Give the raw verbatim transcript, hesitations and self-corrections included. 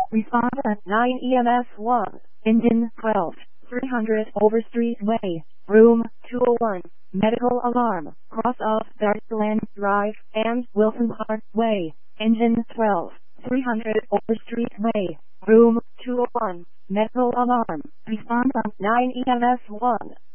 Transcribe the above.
Response at nine E M S one, engine twelve, three hundred Overstreet Way, room two oh one, medical alarm, cross of Dartland Drive and Wilson Park Way, engine twelve, three hundred Overstreet Way, room two oh one, medical alarm. Response at nine E M S one.